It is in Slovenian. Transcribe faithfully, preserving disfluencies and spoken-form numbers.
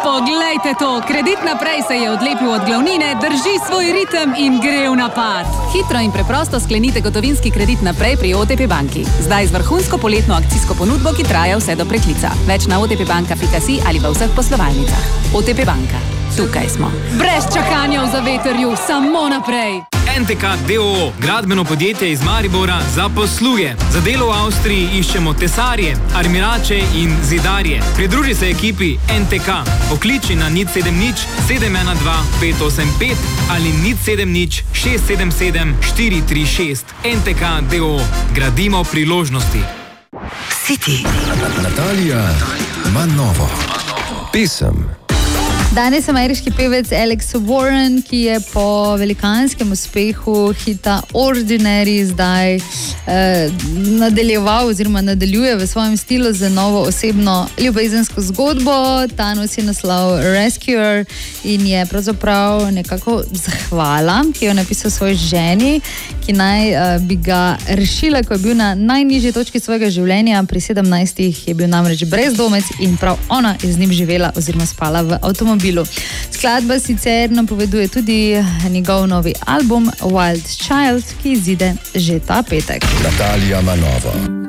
Poglejte to, Kredit Naprej se je odlepil od glavnine, drži svoj ritem in gre v napad. Hitro in preprosto sklenite gotovinski kredit naprej pri O T P banki. Zdaj z vrhunsko poletno akcijsko ponudbo, ki traja vse do preklica. Več na o t p banka pika si ali v vseh poslovalnicah. O T P banka. Tukaj smo. Brez čakanja v zavetrju, samo naprej. N T K D O O, gradbeno podjetje iz Maribora, zaposluje. Za delo v Avstriji iščemo tesarje, armirače in zidarje. Pridruži se ekipi N T K. Pokliči na nič sedem nič sedem ena dva pet osem pet ali nič sedem nič šest sedem sedem štiri tri šest. N T K D O O. Gradimo priložnosti. City. Natalija ima novo. Pesem. Danes ameriški pevec Alex Warren, ki je po velikanskem uspehu hita Ordinary zdaj eh, nadaljeval oziroma nadaljuje v svojem stilu z novo osebno ljubezensko zgodbo. Ta nosi naslov Rescuer in je pravzaprav nekako zahvala, ki jo je napisal svoji ženi, ki naj eh, bi ga rešila, ko je bil na najnižji točki svojega življenja. Pri sedemnajstih je bil namreč brezdomec in prav ona je z njim živela oziroma spala v avtomobilu. Skladba sicer napoveduje tudi njegov novi album Wild Child, ki izide že ta petek. Natalija ima novo.